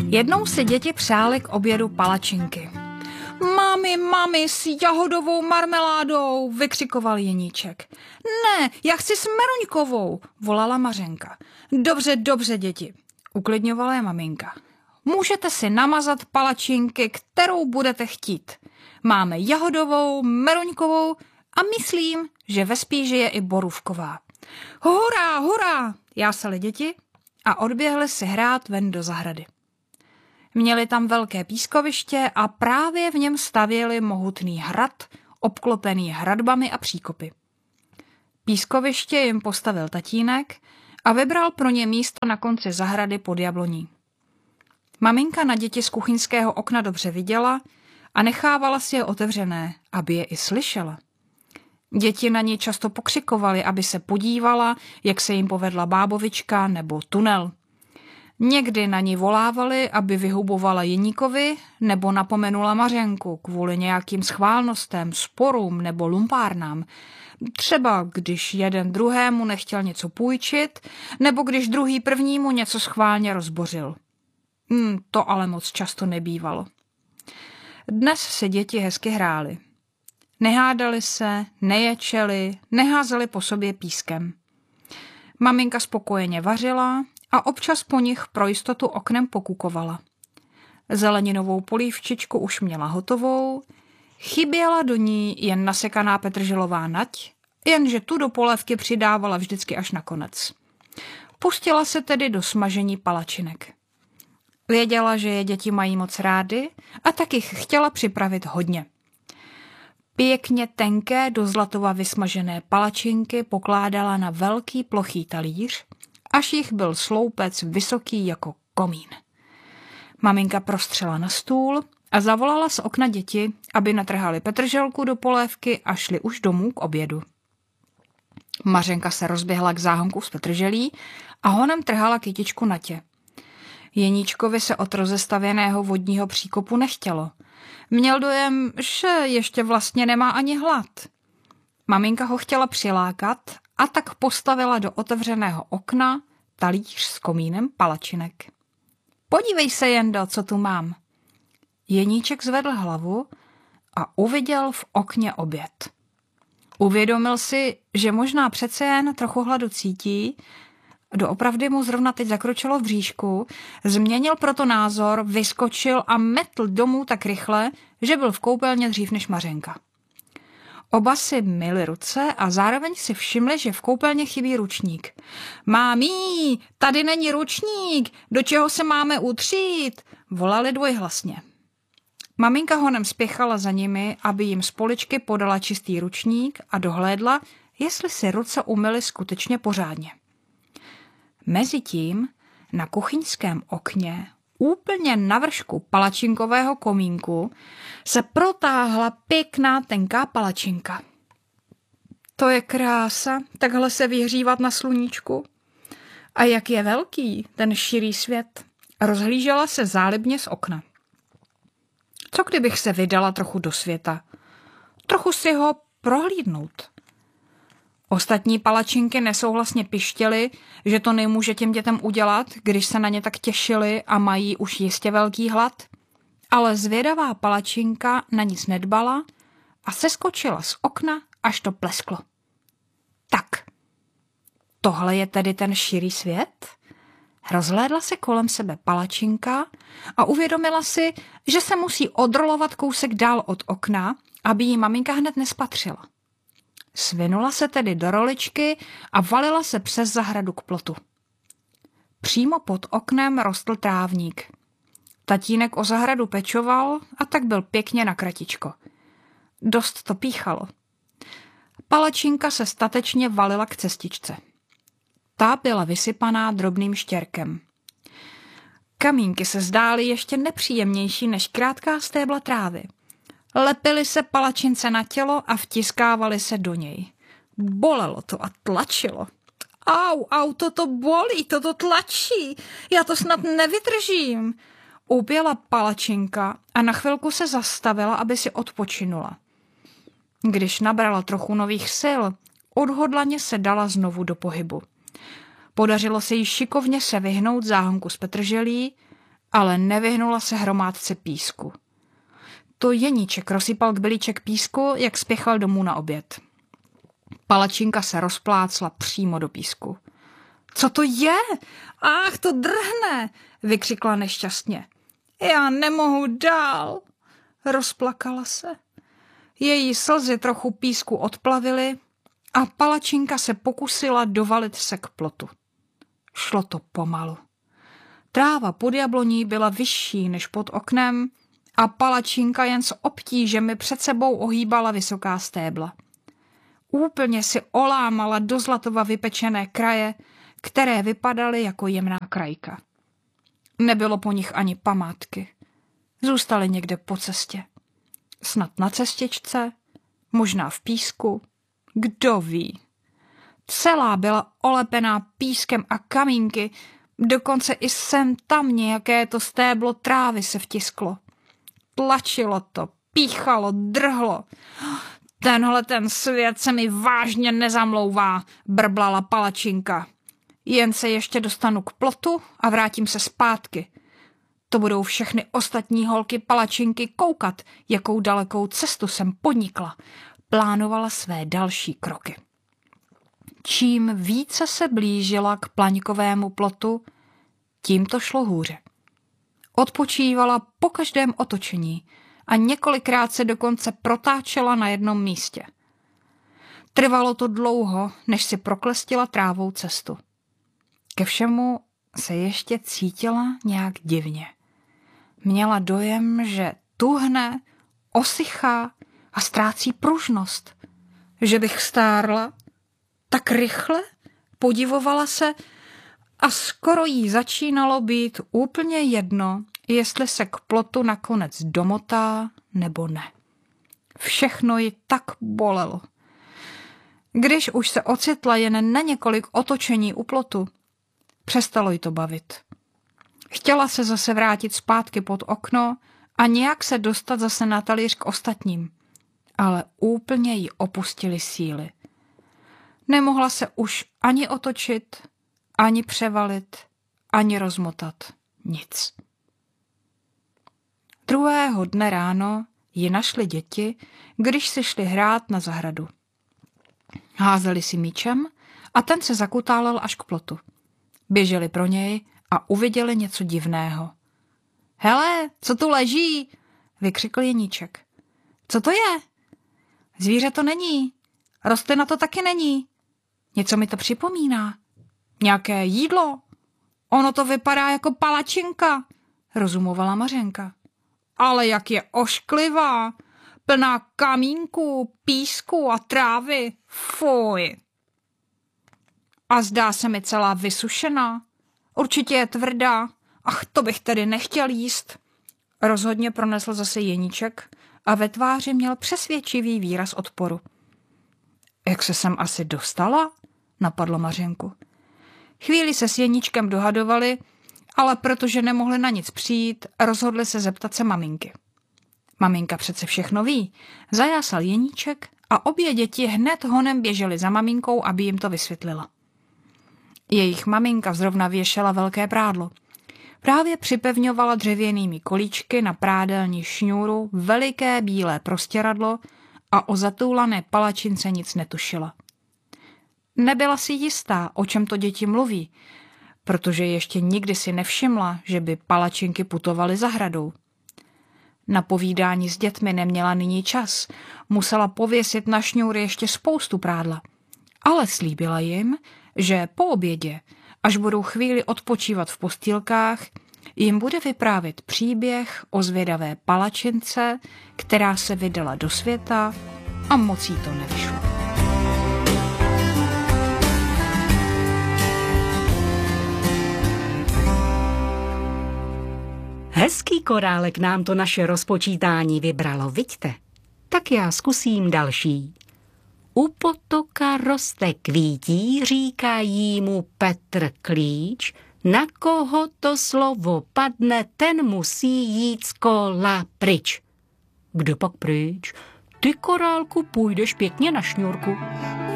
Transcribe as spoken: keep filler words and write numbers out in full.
Jednou si děti přály k obědu palačinky. Mami, mami, s jahodovou marmeládou, vykřikoval Jeníček. Ne, já chci s meruňkovou, volala Mařenka. Dobře, dobře, děti, uklidňovala je maminka. Můžete si namazat palačinky, kterou budete chtít. Máme jahodovou, meruňkovou a myslím, že ve spíži je i borůvková. Hurá, hurá, jásali děti a odběhli si hrát ven do zahrady. Měli tam velké pískoviště a právě v něm stavěli mohutný hrad, obklopený hradbami a příkopy. Pískoviště jim postavil tatínek a vybral pro ně místo na konci zahrady pod jabloní. Maminka na děti z kuchyňského okna dobře viděla a nechávala si je otevřené, aby je i slyšela. Děti na ní často pokřikovaly, aby se podívala, jak se jim povedla bábovička nebo tunel. Někdy na ní volávali, aby vyhubovala Jeníkovi nebo napomenula Mařenku kvůli nějakým schválnostem, sporům nebo lumpárnám. Třeba když jeden druhému nechtěl něco půjčit, nebo když druhý prvnímu něco schválně rozbořil. Hmm, to ale moc často nebývalo. Dnes se děti hezky hrály. Nehádali se, neječeli, neházeli po sobě pískem. Maminka spokojeně vařila a občas po nich pro jistotu oknem pokukovala. Zeleninovou polívčičku už měla hotovou, chyběla do ní jen nasekaná petrželová nať, jenže tu do polévky přidávala vždycky až nakonec. Pustila se tedy do smažení palačinek. Věděla, že je děti mají moc rády a tak jich chtěla připravit hodně. Pěkně tenké do zlatova vysmažené palačinky pokládala na velký plochý talíř, až jich byl sloupec vysoký jako komín. Maminka prostřela na stůl a zavolala z okna děti, aby natrhali petrželku do polévky a šli už domů k obědu. Mařenka se rozběhla k záhonku z petrželí a honem trhala kytičku Natě. Jeníčkovi se od rozestavěného vodního příkopu nechtělo. Měl dojem, že ještě vlastně nemá ani hlad. Maminka ho chtěla přilákat a tak postavila do otevřeného okna talíř s komínem palačinek. Podívej se, Jendo, co tu mám. Jeníček zvedl hlavu a uviděl v okně oběd. Uvědomil si, že možná přece jen trochu hladu cítí, doopravdy mu zrovna teď zakročilo v bříšku, změnil proto názor, vyskočil a metl domů tak rychle, že byl v koupelně dřív než Mařenka. Oba si myli ruce a zároveň si všimli, že v koupelně chybí ručník. Mámí, tady není ručník, do čeho se máme utřít, volali dvojhlasně. Maminka honem spěchala za nimi, aby jim z poličky podala čistý ručník a dohlédla, jestli si ruce umyly skutečně pořádně. Mezitím na kuchyňském okně, úplně na vršku palačinkového komínku, se protáhla pěkná tenká palačinka. To je krása, takhle se vyhřívat na sluníčku. A jak je velký ten širý svět, rozhlížela se zálibně z okna. Co kdybych se vydala trochu do světa? Trochu si ho prohlídnout. Ostatní palačinky nesouhlasně pištěly, že to nemůže těm dětem udělat, když se na ně tak těšili a mají už jistě velký hlad. Ale zvědavá palačinka na nic nedbala a seskočila z okna, až to plesklo. Tak, tohle je tedy ten širý svět? Rozhlédla se kolem sebe palačinka a uvědomila si, že se musí odrolovat kousek dál od okna, aby jí maminka hned nespatřila. Svinula se tedy do roličky a valila se přes zahradu k plotu. Přímo pod oknem rostl trávník. Tatínek o zahradu pečoval a tak byl pěkně na kratičko. Dost to píchalo. Palačinka se statečně valila k cestičce. Ta byla vysypaná drobným štěrkem. Kamínky se zdály ještě nepříjemnější než krátká stébla trávy. Lepily se palačince na tělo a vtiskávaly se do něj. Bolelo to a tlačilo. Au, au, toto bolí, toto tlačí, já to snad nevydržím. Uběla palačinka a na chvilku se zastavila, aby si odpočinula. Když nabrala trochu nových sil, odhodlaně se dala znovu do pohybu. Podařilo se jí šikovně se vyhnout záhonku z petrželí ale nevyhnula se hromádce písku. To Jeníček rozsypal kbylíček písku, jak spěchal domů na oběd. Palačinka se rozplácla přímo do písku. Co to je? Ach, to drhne, vykřikla nešťastně. Já nemohu dál, rozplakala se. Její slzy trochu písku odplavily a palačinka se pokusila dovalit se k plotu. Šlo to pomalu. Tráva pod jabloní byla vyšší než pod oknem a palačinka jen s obtížemi před sebou ohýbala vysoká stébla. Úplně si olámala do zlatova vypečené kraje, které vypadaly jako jemná krajka. Nebylo po nich ani památky. Zůstaly někde po cestě. Snad na cestičce, možná v písku, kdo ví. Celá byla olepená pískem a kamínky, dokonce i sem tam nějaké to stéblo trávy se vtisklo. Tlačilo to, píchalo, drhlo. Tenhle ten svět se mi vážně nezamlouvá, brblala palačinka. Jen se ještě dostanu k plotu a vrátím se zpátky. To budou všechny ostatní holky palačinky koukat, jakou dalekou cestu jsem podnikla. Plánovala své další kroky. Čím více se blížila k plaňkovému plotu, tím to šlo hůře. Odpočívala po každém otočení a několikrát se dokonce protáčela na jednom místě. Trvalo to dlouho, než si proklestila trávou cestu. Ke všemu se ještě cítila nějak divně. Měla dojem, že tuhne, osychá a ztrácí pružnost. Že bych stárla tak rychle, podivovala se a skoro jí začínalo být úplně jedno, jestli se k plotu nakonec domotá nebo ne. Všechno ji tak bolelo. Když už se ocitla jen na několik otočení u plotu, přestalo jí to bavit. Chtěla se zase vrátit zpátky pod okno a nějak se dostat zase na talíř k ostatním, ale úplně jí opustily síly. Nemohla se už ani otočit, ani převalit, ani rozmotat. Nic. Druhého dne ráno ji našli děti, když si šli hrát na zahradu. Házeli si míčem a ten se zakutálel až k plotu. Běželi pro něj a uviděli něco divného. Hele, co tu leží? Vykřikl Jeníček. Co to je? Zvíře to není. Rostlina to taky není. Něco mi to připomíná. Nějaké jídlo. Ono to vypadá jako palačinka, rozumovala Mařenka. Ale jak je ošklivá, plná kamínků, písku a trávy. Fuj. A zdá se mi celá vysušená. Určitě je tvrdá. Ach, to bych tedy nechtěl jíst. Rozhodně pronesl zase Jeníček a ve tváři měl přesvědčivý výraz odporu. Jak se sem asi dostala? Napadlo Mařenku. Chvíli se s Jeníčkem dohadovali, ale protože nemohli na nic přijít, rozhodli se zeptat se maminky. Maminka přece všechno ví. Zajásal Jeníček a obě děti hned honem běžely za maminkou, aby jim to vysvětlila. Jejich maminka zrovna věšela velké prádlo. Právě připevňovala dřevěnými kolíčky na prádelní šňůru veliké bílé prostěradlo a o zatoulané palačince nic netušila. Nebyla si jistá, o čem to děti mluví, protože ještě nikdy si nevšimla, že by palačinky putovaly zahradou. Na povídání s dětmi neměla nyní čas, musela pověsit na šňůry ještě spoustu prádla, ale slíbila jim, že po obědě, až budou chvíli odpočívat v postýlkách, jim bude vyprávět příběh o zvědavé palačince, která se vydala do světa a moc jí to nevyšlo. Hezký korálek nám to naše rozpočítání vybralo, viďte? Tak já zkusím další. U potoka roste kvítí, říkají mu Petr Klíč. Na koho to slovo padne, ten musí jít z kola pryč. Kdo pak pryč? Ty, korálku, půjdeš pěkně na šňůrku.